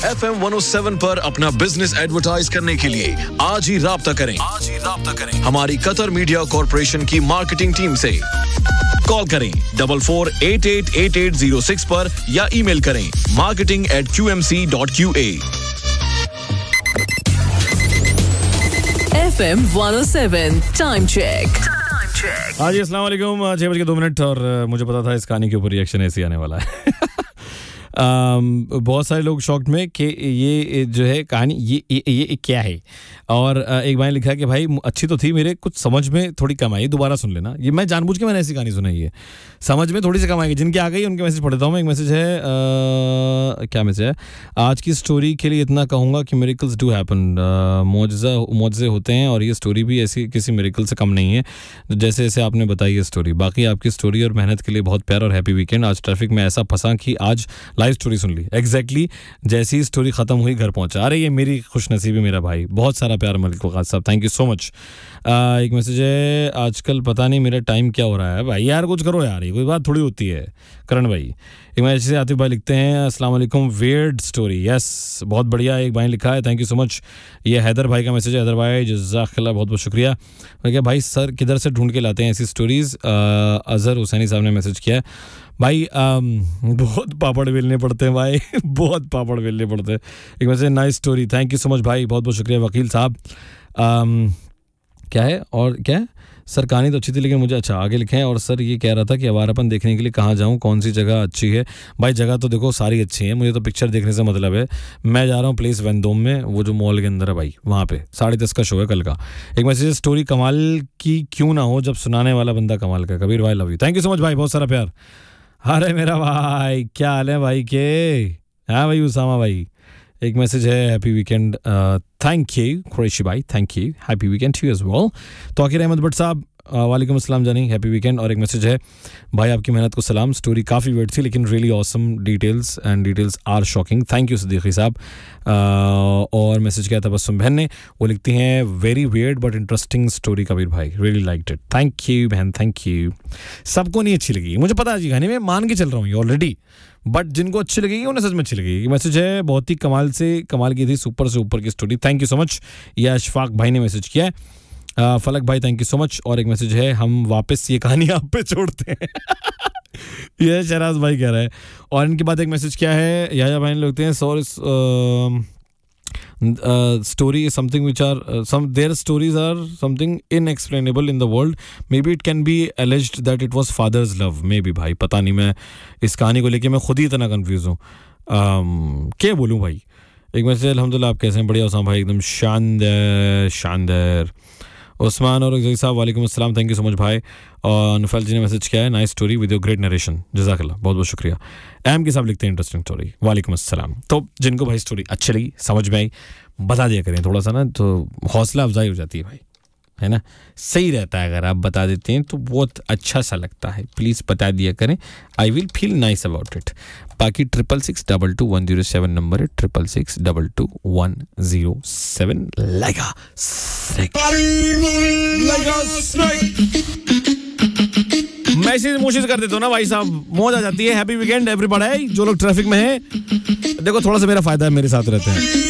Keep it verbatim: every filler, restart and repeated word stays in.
F M one O seven पर अपना business advertise करने के लिए आज ही राब्ता करें आज ही राब्ता करें हमारी कतर मीडिया कॉर्पोरेशन की मार्केटिंग टीम से। कॉल करें double four eight eight eight eight zero six पर या ईमेल करें marketing eight Q M C dot Q A. F M one O seven time check. हाँ जी, अस्सलाम वालेकुम। छह बज के दो मिनट और मुझे पता था इस कहानी के ऊपर रिएक्शन ऐसे आने वाला है। Um, बहुत सारे लोग शॉक्ड में कि ये जो है कहानी ये ये, ये क्या है। और एक भाई ने लिखा कि भाई अच्छी तो थी, मेरे कुछ समझ में थोड़ी कम आई, दोबारा सुन लेना। ये मैं जानबूझ के मैंने ऐसी कहानी सुनाई है, समझ में थोड़ी सी कम आएगी। जिनके आ गई उनके मैसेज पढ़ देता हूँ मैं। एक मैसेज है, आ, क्या मैसेज है? आज की स्टोरी के लिए इतना कहूँगा कि मिरेकल्स डू हैपन, मौजज़ा मौजज़े होते हैं और ये स्टोरी भी ऐसी किसी मिरेकल से कम नहीं है जैसे जैसे आपने बताई है स्टोरी। बाकी आपकी स्टोरी और मेहनत के लिए बहुत प्यार और हैप्पी वीकेंड। आज ट्रैफिक में ऐसा फंसा कि आज लाइव स्टोरी सुन ली। एग्जैक्टली exactly, जैसी स्टोरी खत्म हुई घर पहुंचा। अरे ये मेरी खुशनसीबी मेरा भाई। बहुत सारा प्यार मलिक वक़ास साहब, थैंक यू सो मच। एक मैसेज है, आजकल पता नहीं मेरा टाइम क्या हो रहा है भाई। यार कुछ करो यार, ये कोई बात थोड़ी होती है। करण भाई एक मैसेज से आतिफ भाई लिखते हैं, अस्सलाम वालेकुम, वियर्ड स्टोरी। यस, बहुत बढ़िया। एक भाई लिखा है, थैंक यू सो मच। ये हैदर भाई का मैसेज है। हैदर भाई जज़ाकल्लाह, बहुत बहुत शुक्रिया। क्या भाई सर किधर से ढूंढ के लाते हैं ऐसी स्टोरीज़? अजहर हुसैनी साहब ने मैसेज किया है, भाई आम, बहुत पापड़ बेलने पड़ते हैं भाई। बहुत पापड़ बेलने पड़ते हैं। एक वैसे nice story, thank you so much भाई, बहुत बहुत शुक्रिया वकील साहब। आम, क्या है और क्या है सर? कहानी तो अच्छी थी लेकिन मुझे अच्छा आगे लिखे हैं। और सर ये कह रहा था कि अवारापन देखने के लिए कहाँ जाऊँ, कौन सी जगह अच्छी है? भाई जगह तो देखो सारी अच्छी है, मुझे तो पिक्चर देखने से मतलब है। मैं जा रहा हूँ प्लेस वेंदोम में, वो जो मॉल के अंदर है भाई, वहाँ पे साढ़े दस का शो है कल का। एक मैसेज, स्टोरी कमाल की क्यों ना हो जब सुनाने वाला बंदा कमाल का। कबीर भाई love you, thank you so much भाई, बहुत सारा प्यार। अरे मेरा भाई क्या हाल है भाई के? हाँ भाई उसामा भाई, एक मैसेज है, happy weekend, thank you Qureshi भाई, thank you, happy weekend to you as well. Tauqeer Ahmad Bhatt साहब, वालेकुम अस्सलाम जानी, हैप्पी वीकेंड। और एक मैसेज है, भाई आपकी मेहनत को सलाम, स्टोरी काफ़ी वेट थी लेकिन really awesome, details and details are shocking, thank you Siddiqui साहब। और मैसेज किया तबस्सुम बहन ने, वो लिखती हैं, very weird but interesting story Kabir भाई, really liked it, thank you बहन, थैंक यू। सबको नहीं अच्छी लगी, मुझे पता है जी, कहानी में मान के चल रहा हूँ ये ऑलरेडी, बट जिनको अच्छी लगेगी उन्हें सच में अच्छी लगेगी। मैसेज है, बहुत ही कमाल से कमाल की थी, सुपर से ऊपर की story, thank you so much. यह अशफाक भाई ने मैसेज किया है। Uh, फलक भाई थैंक यू सो मच। और एक मैसेज है, हम वापस ये कहानी आप पे छोड़ते हैं। ये शहराज भाई कह रहा है। और इनके बाद एक मैसेज क्या है, याया भाई लिखते हैं, sorry story is something which are some their stories are something इनएक्सप्लेनेबल in the world, may be it can be एलिज्ड that it was fathers love, may be. भाई पता नहीं, मैं इस कहानी को लेके मैं खुद ही इतना कंफ्यूज हूँ, um, क्या बोलूँ भाई। एक मैसेज, अल्हम्दुलिल्लाह आप कैसे हैं? बढ़िया उसामा भाई, एकदम शानदार शानदार। उस्मान और जई साहब वालेकुम अस्सलाम, थैंक यू सो मच भाई। और नुफैल जी ने मैसेज किया है, nice story with your great narration, जज़ाकल्लाह, बहुत बहुत शुक्रिया। एम के साहब लिखते हैं, इंटरेस्टिंग स्टोरी, वालेकुम अस्सलाम। तो जिनको भाई स्टोरी अच्छी लगी, समझ में आई, बता दिया करें, थोड़ा सा ना तो हौसला अफजाई हो जाती है भाई, है ना, सही रहता है। अगर आप बता देते हैं तो बहुत अच्छा सा लगता है, प्लीज़ बता दिया करें, I will feel nice about it. बाकी triple six double two one zero seven number है, triple six double two one zero seven. लगा मैसेज मोशिश कर देते हो ना भाई साहब, मौज आ जाती है। Happy weekend everybody. जो लोग ट्रैफिक में हैं, देखो थोड़ा सा मेरा फायदा है, मेरे साथ रहते हैं।